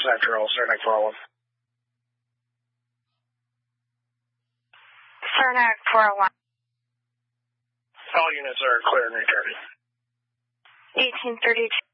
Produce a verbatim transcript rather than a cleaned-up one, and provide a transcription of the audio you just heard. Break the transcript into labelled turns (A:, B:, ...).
A: after all, Cernak four oh one.
B: Cernak four oh one.
A: All units are clear and returning.
B: eighteen thirty-two.